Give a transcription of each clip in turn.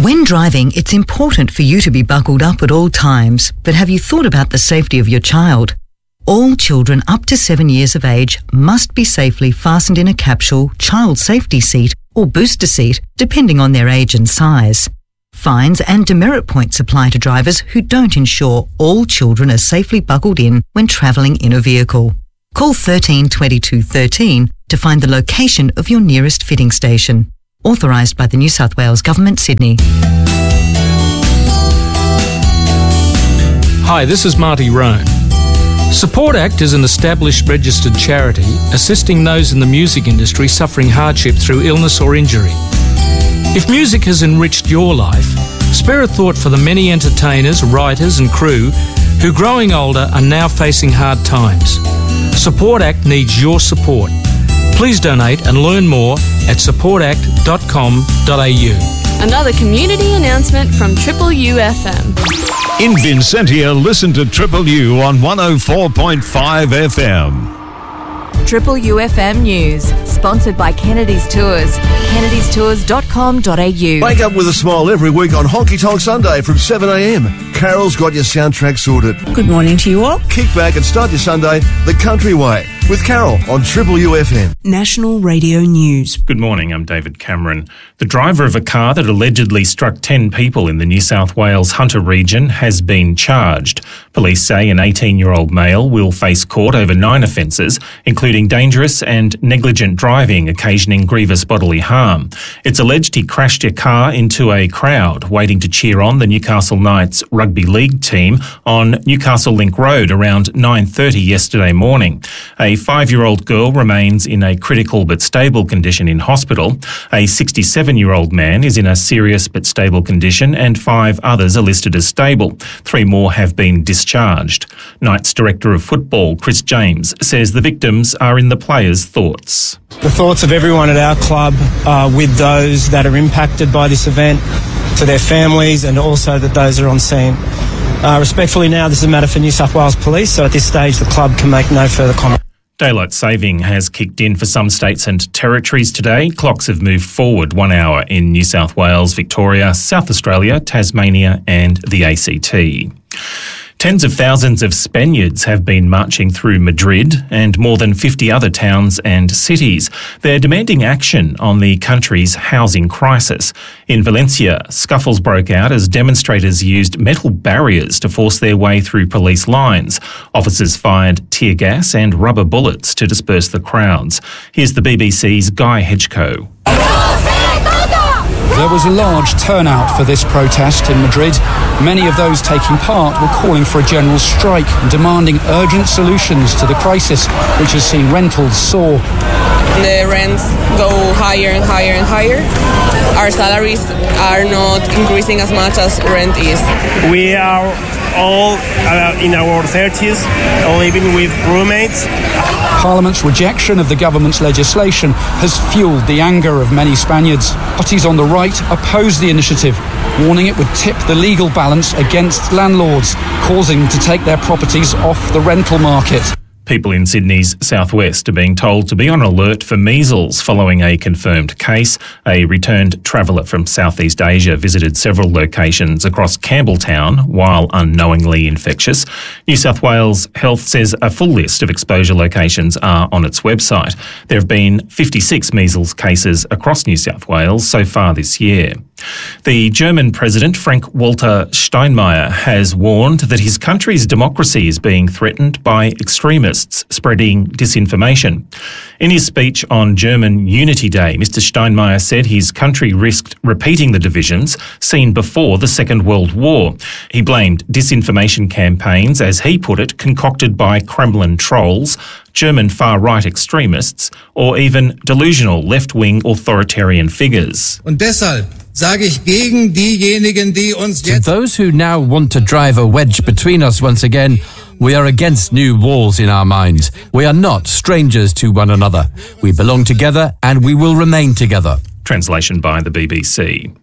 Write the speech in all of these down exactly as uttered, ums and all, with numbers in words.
When driving, it's important for you to be buckled up at all times, but have you thought about the safety of your child? All children up to seven years of age must be safely fastened in a capsule, child safety seat or booster seat, depending on their age and size. Fines and demerit points apply to drivers who don't ensure all children are safely buckled in when travelling in a vehicle. Call thirteen twenty-two thirteen to find the location of your nearest fitting station. Authorised by the New South Wales Government, Sydney. Hi, this is Marty Roan. Support Act is an established registered charity assisting those in the music industry suffering hardship through illness or injury. If music has enriched your life, spare a thought for the many entertainers, writers and crew who, growing older, are now facing hard times. Support Act needs your support. Please donate and learn more at support act dot com dot a u. Another community announcement from Triple U F M. In Vincentia, listen to Triple U on one oh four point five F M. Triple U F M News, sponsored by Kennedy's Tours. kennedys tours dot com dot a u. Wake up with a smile every week on Honky Tonk Sunday from seven a m. Carol's got your soundtrack sorted. Good morning to you all. Kick back and start your Sunday the country way with Carol on Triple U F M. National Radio News. Good morning, I'm David Cameron. The driver of a car that allegedly struck ten people in the New South Wales Hunter region has been charged. Police say an eighteen-year-old male will face court over nine offences, including dangerous and negligent driving occasioning grievous bodily harm. It's alleged he crashed a car into a crowd waiting to cheer on the Newcastle Knights rugby league team on Newcastle Link Road around nine thirty yesterday morning. A five-year-old girl remains in a critical but stable condition in hospital. A sixty-seven-year-old man is in a serious but stable condition, and five others are listed as stable. Three more have been discharged. Knights Director of Football, Chris James, says the victims are in the players' thoughts. The thoughts of everyone at our club are with those that are impacted by this event, to their families, and also that those are on scene. Uh, respectfully now, this is a matter for New South Wales Police, so at this stage the club can make no further comment. Daylight saving has kicked in for some states and territories today. Clocks have moved forward one hour in New South Wales, Victoria, South Australia, Tasmania and the A C T. Tens of thousands of Spaniards have been marching through Madrid and more than fifty other towns and cities. They're demanding action on the country's housing crisis. In Valencia, scuffles broke out as demonstrators used metal barriers to force their way through police lines. Officers fired tear gas and rubber bullets to disperse the crowds. Here's the B B C's Guy Hedgecoe. There was a large turnout for this protest in Madrid. Many of those taking part were calling for a general strike and demanding urgent solutions to the crisis, which has seen rentals soar. The rents go higher and higher and higher. Our salaries are not increasing as much as rent is. We are all uh, in our thirties, living with roommates. Parliament's rejection of the government's legislation has fueled the anger of many Spaniards. Parties on the right oppose the initiative, warning it would tip the legal balance against landlords, causing them to take their properties off the rental market. People in Sydney's southwest are being told to be on alert for measles following a confirmed case. A returned traveller from Southeast Asia visited several locations across Campbelltown while unknowingly infectious. New South Wales Health says a full list of exposure locations are on its website. There have been fifty-six measles cases across New South Wales so far this year. The German President Frank-Walter Steinmeier has warned that his country's democracy is being threatened by extremists spreading disinformation. In his speech on German Unity Day, Mister Steinmeier said his country risked repeating the divisions seen before the Second World War. He blamed disinformation campaigns, as he put it, concocted by Kremlin trolls, German far-right extremists, or even delusional left-wing authoritarian figures. Und deshalb sage ich gegen diejenigen, die uns jetzt... To those who now want to drive a wedge between us once again, we are against new walls in our minds. We are not strangers to one another. We belong together and we will remain together. Translation by the B B C.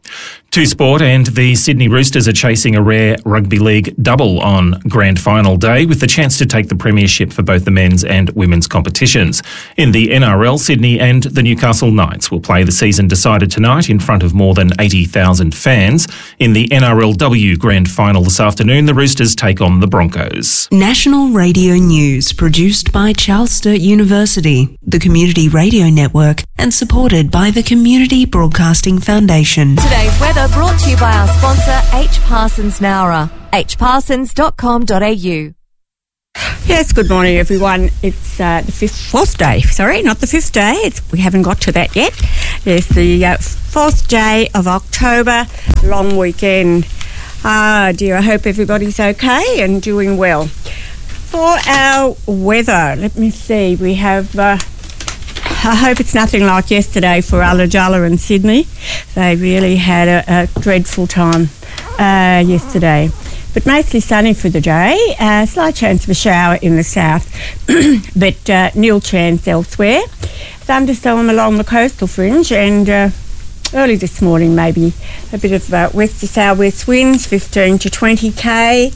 To sport, and the Sydney Roosters are chasing a rare rugby league double on grand final day with the chance to take the premiership for both the men's and women's competitions. In the N R L, Sydney and the Newcastle Knights will play the season decider tonight in front of more than eighty thousand fans. In the N R L W grand final this afternoon, the Roosters take on the Broncos. National Radio News produced by Charles Sturt University, the Community Radio Network, and supported by the Community Broadcasting Foundation. Today's weather brought to you by our sponsor, H. Parsons Nowra, h parsons dot com dot a u. Yes, good morning, everyone. It's uh, the fifth, fourth day. Sorry, not the fifth day. It's, we haven't got to that yet. It's the uh, fourth day of October, long weekend. Ah, dear, I hope everybody's okay and doing well. For our weather, let me see. We have... Uh, I hope it's nothing like yesterday for Ulladulla and Sydney. They really had a, a dreadful time uh, yesterday. But mostly sunny for the day. Uh, slight chance of a shower in the south, but uh, nil chance elsewhere. Thunderstorm along the coastal fringe, and uh, early this morning maybe a bit of uh, west to southwest winds, fifteen to twenty k.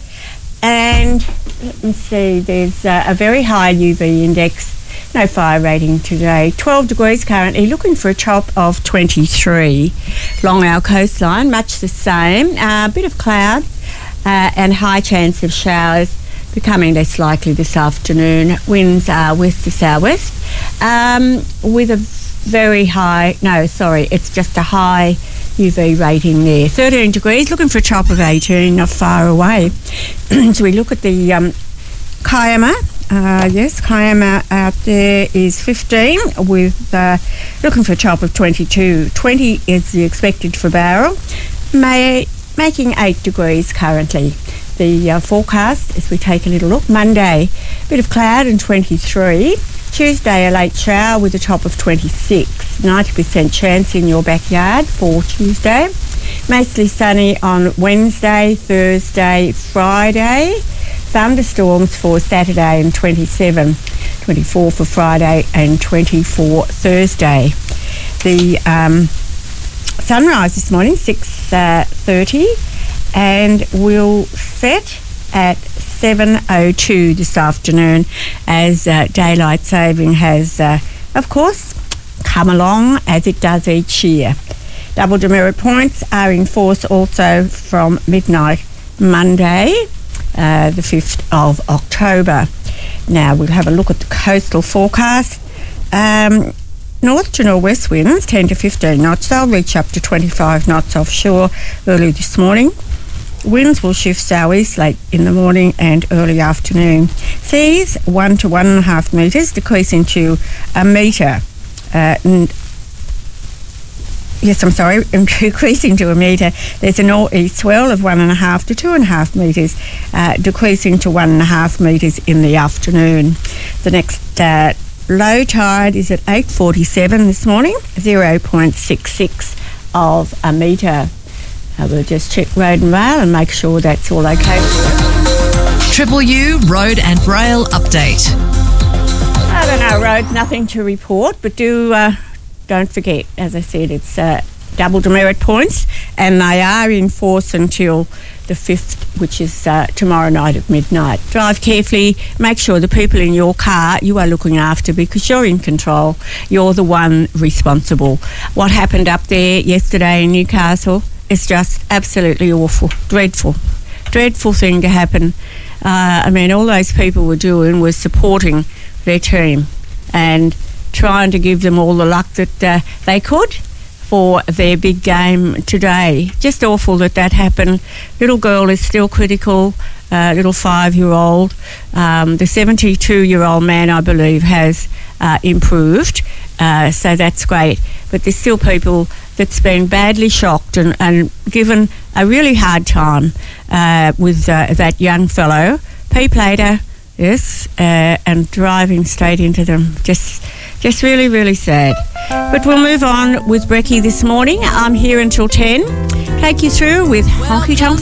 And let me see, there's uh, a very high U V index. No fire rating today. twelve degrees currently, looking for a top of twenty-three. Long our coastline, much the same. A uh, bit of cloud uh, and high chance of showers, becoming less likely this afternoon. Winds are west to southwest um, with a very high, no, sorry, it's just a high U V rating there. thirteen degrees, looking for a top of eighteen, not far away. So we look at the um, Kiama. Uh, yes, Kiama out there is fifteen, with uh, looking for a top of twenty-two. twenty is the expected for Bowral, May, making eight degrees currently. The uh, forecast, as we take a little look, Monday, a bit of cloud and twenty-three. Tuesday, a late shower with a top of twenty-six. ninety percent chance in your backyard for Tuesday. Mostly sunny on Wednesday, Thursday, Friday. Thunderstorms for Saturday and twenty-seven, twenty-four for Friday and twenty-four Thursday. The um, sunrise this morning, six thirty, and will set at seven oh two this afternoon, as uh, daylight saving has, uh, of course, come along as it does each year. Double demerit points are in force also from midnight Monday, Uh, the fifth of October. Now we'll have a look at the coastal forecast. Um, north to northwest winds ten to fifteen knots. They'll reach up to twenty-five knots offshore early this morning. Winds will shift southeast late in the morning and early afternoon. Seas one to one and a half metres, decreasing to a metre. Uh, n- Yes, I'm sorry, decreasing to a metre. There's a north-east swell of one and a half to two and a half metres, uh, decreasing to one and a half metres in the afternoon. The next uh, low tide is at eight forty-seven this morning, zero point six six of a metre. Uh, we'll just check road and rail and make sure that's all okay. Triple U Road and Rail Update. I don't know, roads, nothing to report, but do... Uh, Don't forget, as I said, it's uh, double demerit points, and they are in force until the fifth, which is uh, tomorrow night at midnight. Drive carefully, make sure the people in your car you are looking after, because you're in control. You're the one responsible. What happened up there yesterday in Newcastle is just absolutely awful, dreadful, dreadful thing to happen. Uh, I mean, all those people were doing was supporting their team and trying to give them all the luck that uh, they could for their big game today. Just awful that that happened. Little girl is still critical, uh, little five-year-old. Um, the seventy-two-year-old man, I believe, has uh, improved, uh, so that's great. But there's still people that's been badly shocked and, and given a really hard time uh, with uh, that young fellow. P-plater, yes, uh, and driving straight into them. Just... Just really, really sad. But we'll move on with Brekkie this morning. I'm here until ten. Take you through with Honky Tonk